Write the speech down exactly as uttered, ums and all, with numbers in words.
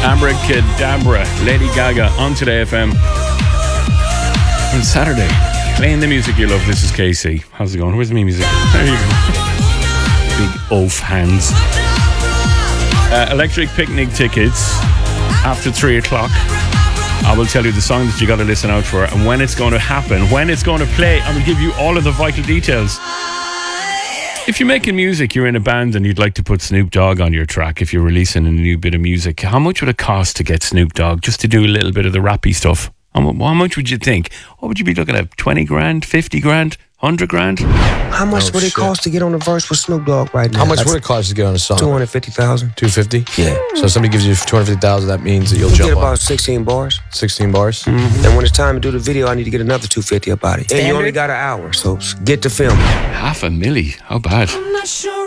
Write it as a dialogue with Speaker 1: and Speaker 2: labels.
Speaker 1: Abracadabra, Lady Gaga on Today F M. On Saturday, playing the music you love. This is K C. How's it going? Where's my music? There you go. Big oaf hands. Uh, electric Picnic tickets after three o'clock. I will tell you the song that you got to listen out for and when it's going to happen, when it's going to play. I will give you all of the vital details. If you're making music, you're in a band and you'd like to put Snoop Dogg on your track, if you're releasing a new bit of music, how much would it cost to get Snoop Dogg just to do a little bit of the rappy stuff? How much would you think? What would you be looking at? twenty grand, fifty grand, one hundred grand?
Speaker 2: How much oh, would it shit. cost to get on a verse with Snoop Dogg right now?
Speaker 3: How much
Speaker 2: That's
Speaker 3: would it cost to get on a song?
Speaker 2: two hundred fifty thousand dollars.
Speaker 3: two hundred fifty thousand dollars?
Speaker 2: Yeah.
Speaker 3: So if somebody gives you two hundred fifty thousand dollars, that means that you'll
Speaker 2: you
Speaker 3: jump
Speaker 2: get about
Speaker 3: on.
Speaker 2: sixteen bars.
Speaker 3: sixteen bars?
Speaker 2: Mm-hmm. And when it's time to do the video, I need to get another two hundred fifty about it. And you only got an hour, so get the film.
Speaker 1: Half a milli? How bad?
Speaker 4: I'm not sure